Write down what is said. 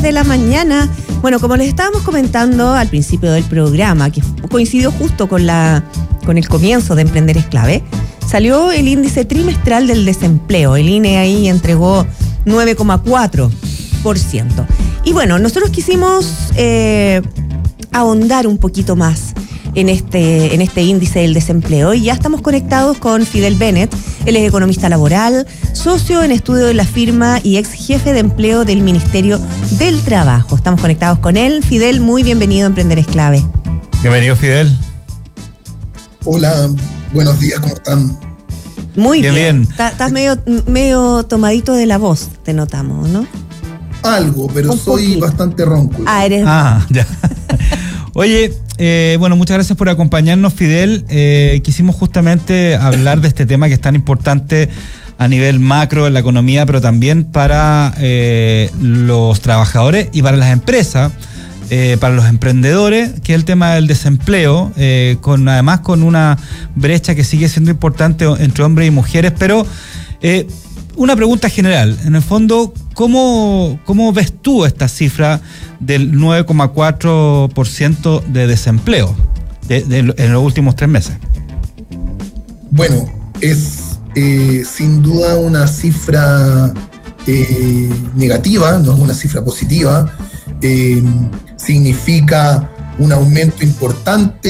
de la mañana. Bueno, como les estábamos comentando al principio del programa, que coincidió justo con el comienzo de Emprender es Clave, salió el índice trimestral del desempleo. El INE ahí entregó 9,4%. Y bueno, nosotros quisimos ahondar un poquito más en este índice del desempleo, y ya estamos conectados con Fidel Bennett. Él es economista laboral, socio en estudio de la firma y ex jefe de empleo del Ministerio del Trabajo. Estamos conectados con él. Fidel, muy bienvenido a Emprender es Clave. Bienvenido, Fidel. Hola, buenos días, ¿cómo están? Muy bien. Estás medio tomadito de la voz, te notamos, ¿no? Algo, pero soy bastante ronco. Ya. Oye, bueno, muchas gracias por acompañarnos, Fidel. Quisimos justamente hablar de este tema que es tan importante a nivel macro en la economía, pero también para los trabajadores y para las empresas, para los emprendedores, que es el tema del desempleo, además con una brecha que sigue siendo importante entre hombres y mujeres. Pero una pregunta general, en el fondo, ¿cómo ves tú esta cifra del 9,4% de desempleo en los últimos 3 meses? Bueno, es sin duda una cifra negativa, no es una cifra positiva. Significa un aumento importante